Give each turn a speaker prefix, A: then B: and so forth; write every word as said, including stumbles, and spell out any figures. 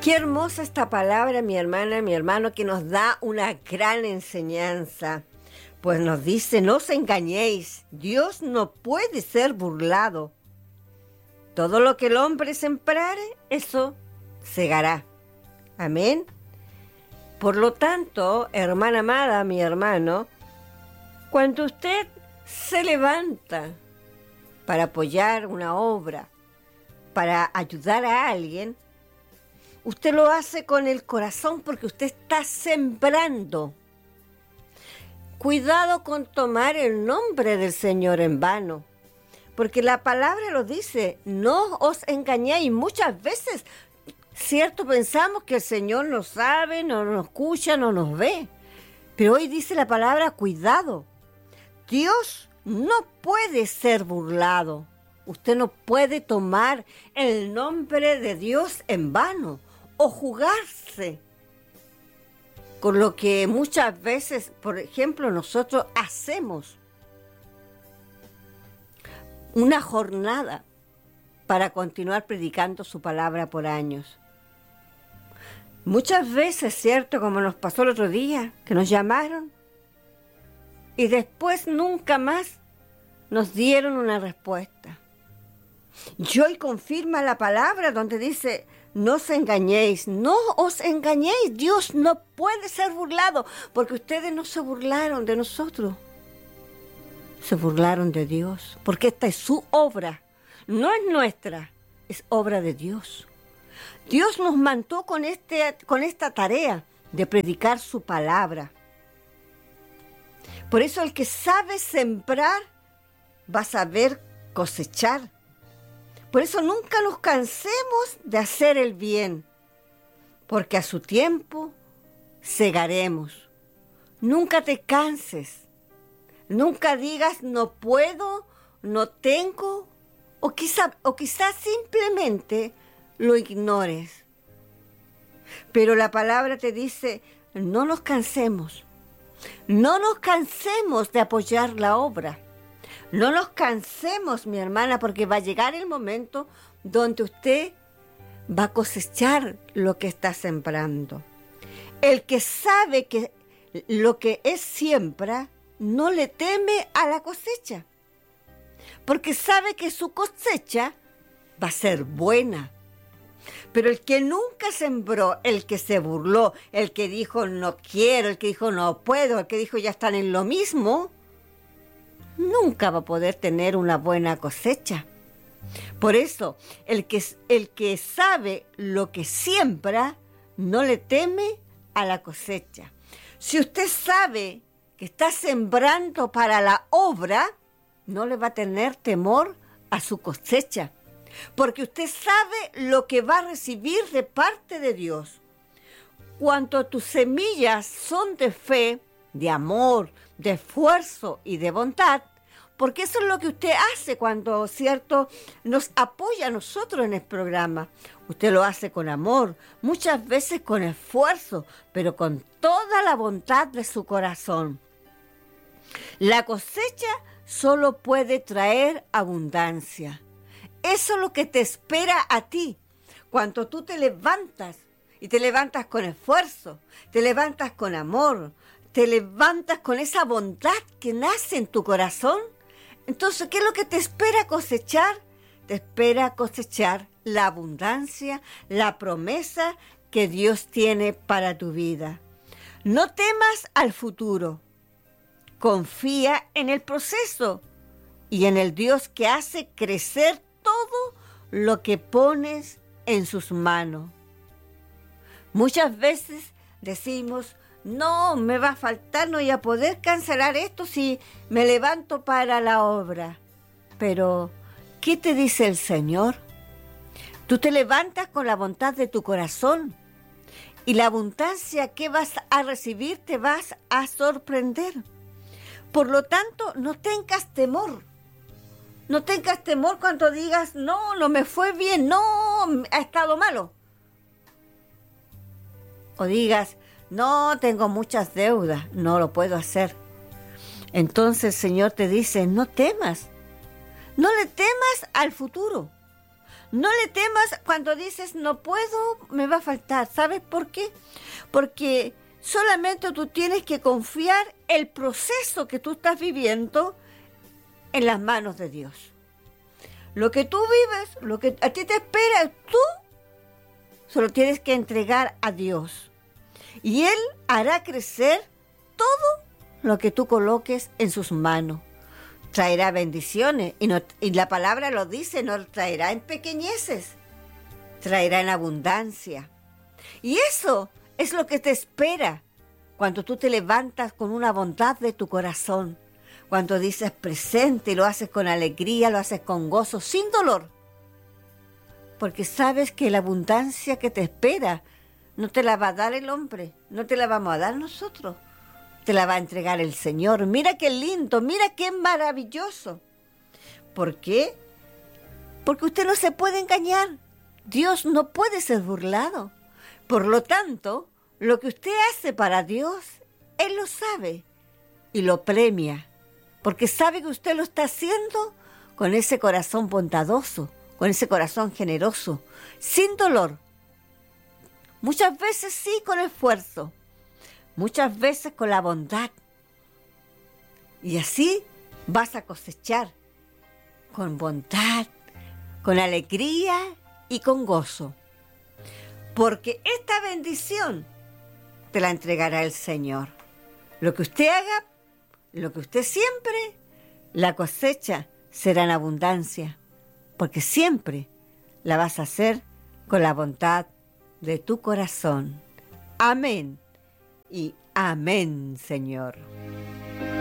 A: Qué hermosa esta palabra, mi hermana, mi hermano, que nos da una gran enseñanza. Pues nos dice, no os engañéis, Dios no puede ser burlado. Todo lo que el hombre sembrare, eso segará. Amén. Por lo tanto, hermana amada, mi hermano, cuando usted se levanta para apoyar una obra, para ayudar a alguien, usted lo hace con el corazón porque usted está sembrando. Cuidado con tomar el nombre del Señor en vano, porque la palabra lo dice, no os engañéis. Muchas veces, cierto, pensamos que el Señor no sabe, no nos escucha, no nos ve, pero hoy dice la palabra, cuidado. Dios no puede ser burlado. Usted no puede tomar el nombre de Dios en vano o jugarse con lo que muchas veces, por ejemplo, nosotros hacemos una jornada para continuar predicando su palabra por años. Muchas veces, cierto, como nos pasó el otro día, que nos llamaron y después nunca más nos dieron una respuesta. Y hoy confirma la palabra donde dice, no os engañéis, no os engañéis, Dios no puede ser burlado, porque ustedes no se burlaron de nosotros, se burlaron de Dios, porque esta es su obra, no es nuestra, es obra de Dios. Dios nos mandó con, este, con esta tarea de predicar su palabra. Por eso el que sabe sembrar va a saber cosechar. Por eso nunca nos cansemos de hacer el bien, porque a su tiempo segaremos. Nunca te canses, nunca digas no puedo, no tengo, o quizá, o quizás simplemente lo ignores. Pero la palabra te dice, no nos cansemos, no nos cansemos de apoyar la obra. No nos cansemos, mi hermana, porque va a llegar el momento donde usted va a cosechar lo que está sembrando. El que sabe que lo que es siembra, no le teme a la cosecha, porque sabe que su cosecha va a ser buena. Pero el que nunca sembró, el que se burló, el que dijo no quiero, el que dijo no puedo, el que dijo ya están en lo mismo, nunca va a poder tener una buena cosecha. Por eso, el que, el que sabe lo que siembra, no le teme a la cosecha. Si usted sabe que está sembrando para la obra, no le va a tener temor a su cosecha, porque usted sabe lo que va a recibir de parte de Dios. Cuando tus semillas son de fe, de amor, de esfuerzo y de bondad, porque eso es lo que usted hace cuando, cierto, nos apoya a nosotros en el programa. Usted lo hace con amor, muchas veces con esfuerzo, pero con toda la bondad de su corazón. La cosecha solo puede traer abundancia. Eso es lo que te espera a ti cuando tú te levantas, y te levantas con esfuerzo, te levantas con amor, te levantas con esa bondad que nace en tu corazón. Entonces, ¿qué es lo que te espera cosechar? Te espera cosechar la abundancia, la promesa que Dios tiene para tu vida. No temas al futuro. Confía en el proceso y en el Dios que hace crecer todo lo que pones en sus manos. Muchas veces decimos, no, me va a faltar, no voy a poder cancelar esto si me levanto para la obra. Pero, ¿qué te dice el Señor? Tú te levantas con la bondad de tu corazón y la abundancia que vas a recibir te vas a sorprender. Por lo tanto, no tengas temor. No tengas temor cuando digas, no, no me fue bien, no, ha estado malo. O digas, no, tengo muchas deudas, no lo puedo hacer. Entonces el Señor te dice, no temas, no le temas al futuro, No le temas cuando dices, no puedo, me va a faltar. ¿Sabes por qué? Porque solamente tú tienes que confiar el proceso que tú estás viviendo en las manos de Dios. Lo que tú vives, lo que a ti te espera, tú solo tienes que entregar a Dios. Y Él hará crecer todo lo que tú coloques en sus manos. Traerá bendiciones, y, no, y la palabra lo dice, no traerá en pequeñeces, traerá en abundancia. Y eso es lo que te espera cuando tú te levantas con una bondad de tu corazón, cuando dices presente y lo haces con alegría, lo haces con gozo, sin dolor. Porque sabes que la abundancia que te espera no te la va a dar el hombre, no te la vamos a dar nosotros. Te la va a entregar el Señor. Mira qué lindo, mira qué maravilloso. ¿Por qué? Porque usted no se puede engañar. Dios no puede ser burlado. Por lo tanto, lo que usted hace para Dios, Él lo sabe y lo premia. Porque sabe que usted lo está haciendo con ese corazón bondadoso, con ese corazón generoso, sin dolor. Muchas veces sí con esfuerzo. Muchas veces con la bondad. Y así vas a cosechar con bondad, con alegría y con gozo. Porque esta bendición te la entregará el Señor. Lo que usted haga, lo que usted siempre, la cosecha será en abundancia. Porque siempre la vas a hacer con la bondad de tu corazón. Amén. Y amén, Señor.